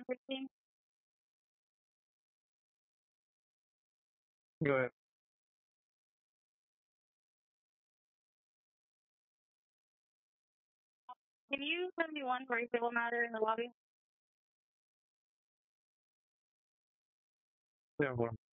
16. Go ahead. Can you send me one for a civil matter in the lobby? Yeah, well,